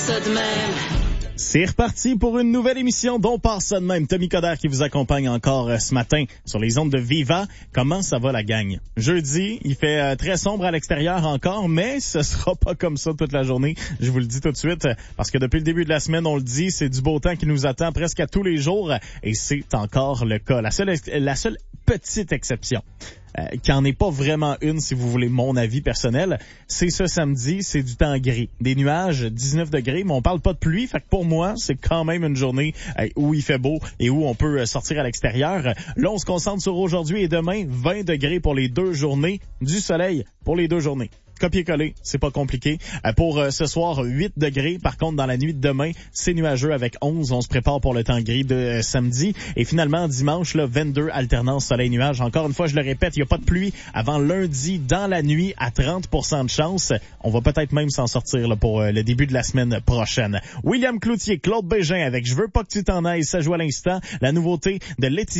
ça de même. C'est reparti pour une nouvelle émission d'On passe ça de même. Tommy Coderre qui vous accompagne encore ce matin sur les ondes de Viva. Comment ça va la gang? Jeudi, il fait très sombre à l'extérieur encore, mais ce sera pas comme ça toute la journée. Je vous le dis tout de suite, parce que depuis le début de la semaine, on le dit, c'est du beau temps qui nous attend presque à tous les jours, et c'est encore le cas. La seule petite exception, qui en est pas vraiment une, si vous voulez mon avis personnel, c'est ce samedi, c'est du temps gris. Des nuages, 19 degrés, mais on parle pas de pluie, fait que pour moi, c'est quand même une journée où il fait beau et où on peut sortir à l'extérieur. Là, on se concentre sur aujourd'hui et demain, 20 degrés pour les 2 journées, du soleil pour les 2 journées. Copier-coller, c'est pas compliqué. Pour ce soir, 8 degrés. Par contre, dans la nuit de demain, c'est nuageux avec 11. On se prépare pour le temps gris de samedi. Et finalement, dimanche, là, 22, alternance soleil-nuage. Encore une fois, je le répète, il n'y a pas de pluie avant lundi dans la nuit à 30% de chance. On va peut-être même s'en sortir là, pour le début de la semaine prochaine. William Cloutier, Claude Bégin avec « Je veux pas que tu t'en ailles », ça joue à l'instant. La nouveauté de Laetitia